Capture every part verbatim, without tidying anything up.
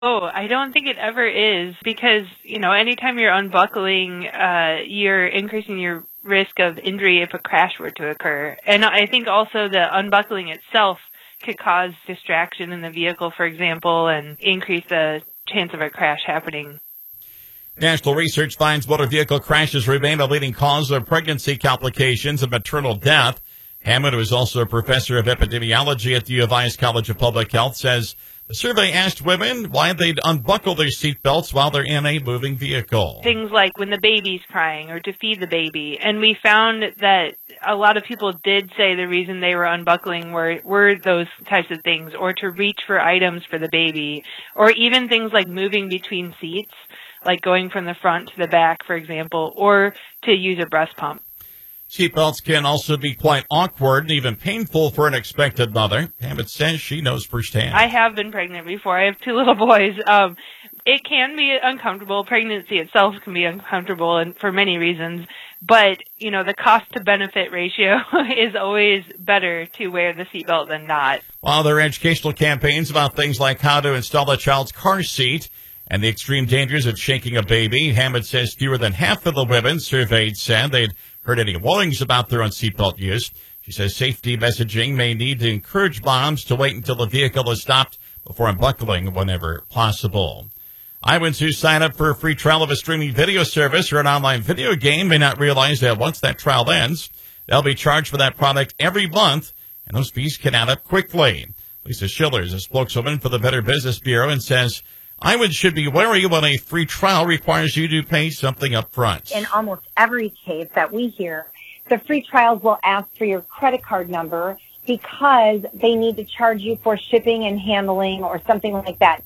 Oh, I don't think it ever is because, you know, anytime you're unbuckling, uh, you're increasing your risk of injury if a crash were to occur. And I think also the unbuckling itself could cause distraction in the vehicle, for example, and increase the chance of a crash happening. National research finds motor vehicle crashes remain a leading cause of pregnancy complications and maternal death. Hammond, who is also a professor of epidemiology at the U of I's College of Public Health, says the survey asked women why they'd unbuckle their seatbelts while they're in a moving vehicle. Things like when the baby's crying or to feed the baby. And we found that a lot of people did say the reason they were unbuckling were, were those types of things, or to reach for items for the baby, or even things like moving between seats, like going from the front to the back, for example, or to use a breast pump. Seatbelts can also be quite awkward and even painful for an expectant mother. Hammond says she knows firsthand. I have been pregnant before. I have two little boys. Um, it can be uncomfortable. Pregnancy itself can be uncomfortable, and for many reasons. But, you know, the cost-to-benefit ratio is always better to wear the seatbelt than not. While there are educational campaigns about things like how to install a child's car seat and the extreme dangers of shaking a baby, Hammond says fewer than half of the women surveyed said they'd heard any warnings about their own seatbelt use. She says safety messaging may need to encourage moms to wait until the vehicle is stopped before unbuckling whenever possible. Iowans who sign up for a free trial of a streaming video service or an online video game may not realize that once that trial ends, they'll be charged for that product every month, and those fees can add up quickly. Lisa Schiller is a spokeswoman for the Better Business Bureau and says Iowans should be wary when a free trial requires you to pay something up front. In almost every case that we hear, the free trials will ask for your credit card number because they need to charge you for shipping and handling or something like that.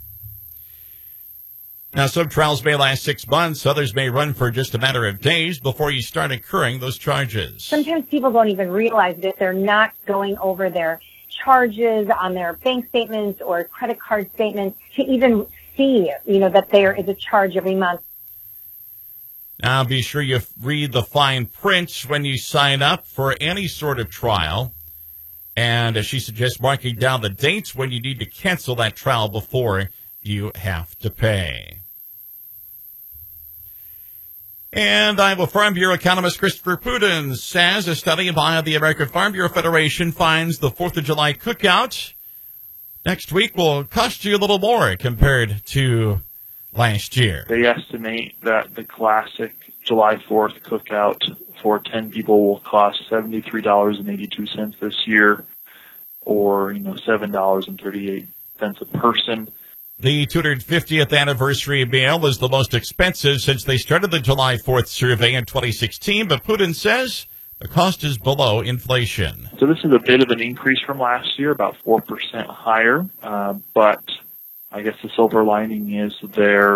Now, some trials may last six months. Others may run for just a matter of days before you start incurring those charges. Sometimes people don't even realize that they're not going over their charges on their bank statements or credit card statements to even see, you know, that there is a charge every month. Now, be sure you read the fine print when you sign up for any sort of trial. And as she suggests, marking down the dates when you need to cancel that trial before you have to pay. And Iowa Farm Bureau economist Christopher Pudin says a study by the American Farm Bureau Federation finds the fourth of July cookout next week will cost you a little more compared to last year. They estimate that the classic July fourth cookout for ten people will cost seventy-three dollars and eighty-two cents this year, or, you know, seven dollars and thirty-eight cents a person. The two hundred fiftieth anniversary meal is the most expensive since they started the July fourth survey in twenty sixteen, but Putin says the cost is below inflation. So this is a bit of an increase from last year, about four percent higher, uh, but I guess the silver lining is there